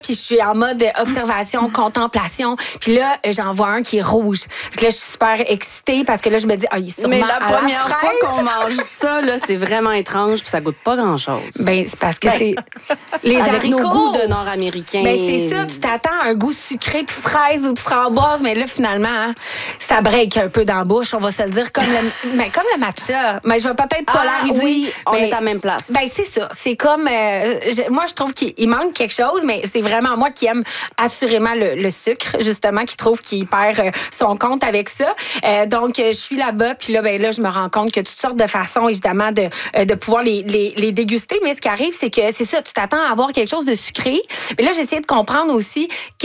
Puis je suis en mode observation, contemplation. Puis là, j'en vois un qui est rouge. Là, je suis super excitée parce que là, je me dis, il est sûrement mais la à première la fois fraise. qu'on mange ça, là, c'est vraiment étrange puis ça goûte pas grand-chose. Ben, c'est parce que c'est les Avec haricots. nos goûts de Nord-Américains. Ben, c'est ça, tu t'attends à un goût sucré de fraise ou de framboise, mais là, finalement, hein, ça break un peu dans la bouche, on va se le dire, comme le matcha. Mais je vais peut-être polariser. Oui, on mais, est à la même place. Ben, c'est ça. C'est comme... moi, je trouve qu'il manque quelque chose, mais c'est vraiment moi qui aime assurément le sucre, justement, qui trouve qu'il perd son compte avec ça. Donc, je suis là-bas, puis là, je me rends compte que toutes sortes de façons, évidemment, de pouvoir les déguster. Mais ce qui arrive, c'est que c'est ça, tu t'attends à avoir quelque chose de sucré. Mais là, j'essaie de comprendre aussi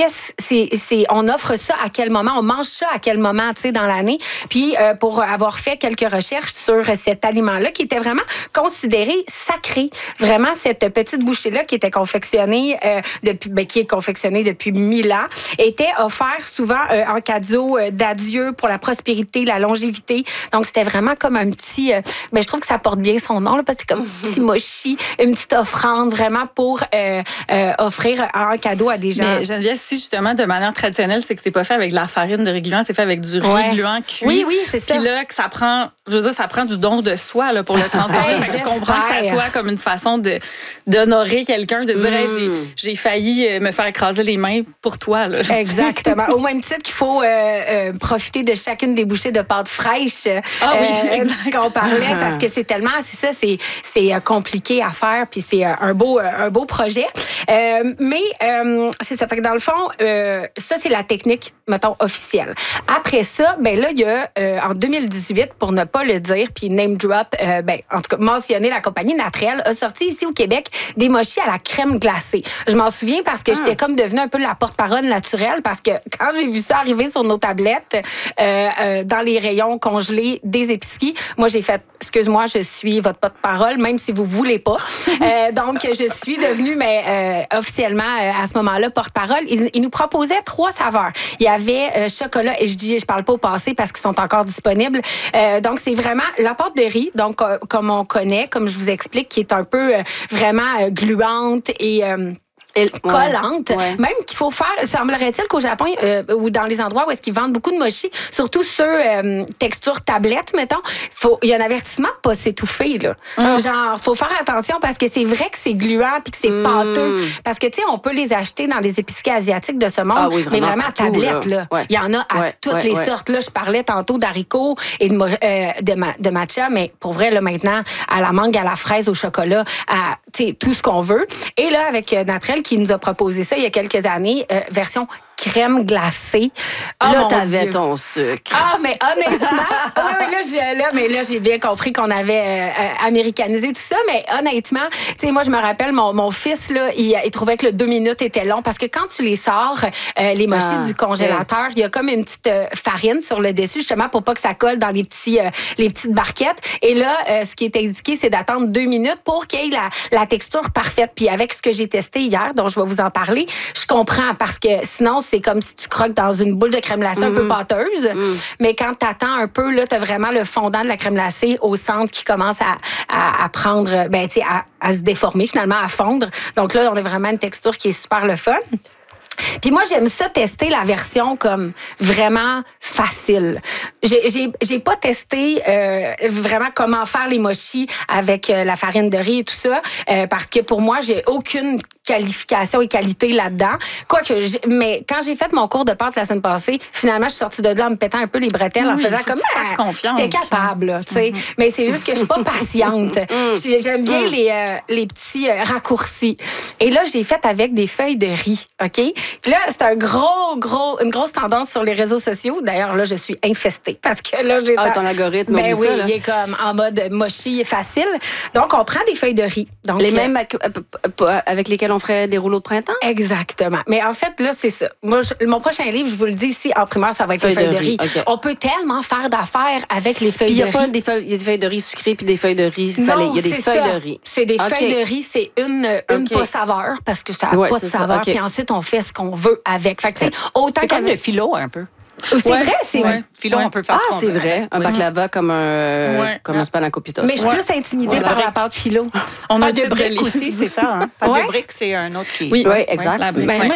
on offre ça à quel moment, on mange ça à quel moment, tu sais, dans l'année. Puis, pour avoir fait quelques recherches sur cet aliment-là, qui était vraiment considéré sacré. Vraiment, cette petite bouchée-là qui était confectionnée qui est confectionnée depuis 1000 ans, était offert souvent en cadeau d'adieu pour la prospérité, la longévité. Donc, c'était vraiment comme un petit... je trouve que ça porte bien son nom, là, parce que c'est comme un petit mochi, une petite offrande vraiment pour offrir un cadeau à des gens. Mais Geneviève, si justement, de manière traditionnelle, c'est que c'est pas fait avec de la farine de riz gluant, c'est fait avec du riz gluant cuit. Oui, c'est ça. Puis là, que ça prend, je veux dire, ça prend du don de soi là, pour le transformer. Je comprends que ça soit comme une façon d'honorer quelqu'un, de dire hey, j'ai failli me faire écraser les mains pour toi. Là. Exactement. Au même titre qu'il faut profiter de chacune des bouchées de pâte fraîche qu'on parlait, parce que c'est tellement, c'est compliqué à faire, puis c'est un beau projet. Mais c'est ça. Fait que dans le fond, ça, c'est la technique, mettons, officielle. Après ça, là, il y a, en 2018, pour ne pas le dire, puis name drop, en tout cas, mentionner la compagnie Natrel, a sorti ici au Québec des mochis à la crème glacée. Je m'en souviens parce que j'étais comme devenue un peu la porte-parole naturelle, parce que quand j'ai vu ça arriver sur nos tablettes, dans les rayons congelés des épiceries, moi, j'ai fait, excuse-moi, je suis votre porte-parole, même si vous voulez pas. Donc, je suis devenue, officiellement, à ce moment-là, porte-parole. Ils nous proposaient 3 saveurs. Il y avait chocolat, et je parle pas au passé parce qu'ils sont encore disponibles. Donc, c'est vraiment la pâte de riz, donc comme on connaît, comme je vous explique, qui est un peu vraiment gluante et collante. Ouais. Même qu'il faut faire, semblerait-il qu'au Japon ou dans les endroits où est-ce qu'ils vendent beaucoup de mochi, surtout ceux texture tablette, mettons, il y a un avertissement pas s'étouffer, là. Genre, faut faire attention parce que c'est vrai que c'est gluant puis que c'est pâteux. Parce que, tu sais, on peut les acheter dans les épiceries asiatiques de ce monde, mais vraiment à tablette, là. Ouais. Il y en a à toutes les sortes. Là, je parlais tantôt d'haricots et de matcha, mais pour vrai, là, maintenant, à la mangue, à la fraise, au chocolat, à, tu sais, tout ce qu'on veut. Et là, avec Natrel, qui nous a proposé ça il y a quelques années, version crème glacée. Là, t'avais ton sucre. Mais honnêtement, là, j'ai bien compris qu'on avait américanisé tout ça, mais honnêtement, tu sais, moi, je me rappelle, mon fils, là, il trouvait que le 2 minutes était long, parce que quand tu les sors, les mochis du congélateur, il y a comme une petite farine sur le dessus, justement, pour pas que ça colle dans les petites barquettes. Et là, ce qui est indiqué, c'est d'attendre 2 minutes pour qu'il y ait la texture parfaite. Puis avec ce que j'ai testé hier, dont je vais vous en parler, je comprends, parce que sinon, c'est comme si tu croques dans une boule de crème glacée un peu pâteuse. Mais quand tu attends un peu, là, tu as vraiment le fondant de la crème glacée au centre qui commence à prendre, à se déformer, finalement, à fondre. Donc là, on a vraiment une texture qui est super le fun. Puis moi, j'aime ça tester la version comme vraiment facile. J'ai pas testé vraiment comment faire les mochis avec la farine de riz et tout ça, parce que pour moi, j'ai aucune qualification et qualité là-dedans. Mais quand j'ai fait mon cours de pâte la semaine passée, finalement, je suis sortie de là en me pétant un peu les bretelles, en faisant comme ça. J'étais capable, là, tu sais. Mais c'est juste que je suis pas patiente. J'aime bien les petits raccourcis. Et là, j'ai fait avec des feuilles de riz, OK? Puis là, c'est une grosse tendance sur les réseaux sociaux. D'ailleurs, là, je suis infestée parce que là, j'ai... ton algorithme, oui, ça, là. il est comme en mode mochi facile. Donc, on prend des feuilles de riz. Donc, les mêmes avec lesquels on ferait des rouleaux de printemps? Exactement. Mais en fait, là, c'est ça. Moi, mon prochain livre, je vous le dis ici, en primaire, ça va être les feuilles de riz. Okay. On peut tellement faire d'affaires avec les feuilles de riz. Il y a des feuilles de riz sucrées puis des feuilles de riz salées. Il y a des feuilles de riz. C'est des feuilles de riz. C'est une pas saveur parce que ça n'a pas de saveur. Puis ensuite, on fait ce qu'on veut avec. Fait que, autant c'est comme le philo un peu. C'est vrai, c'est vrai. Philo, on peut faire ce qu'on c'est veut. vrai. Un baklava comme un spanakopita. Mais je suis plus intimidée par la pâte philo. On a Pâte de briques aussi, c'est ça. Hein? Pâte de briques, c'est un autre qui... Oui, exact. La brique, Ben, moi,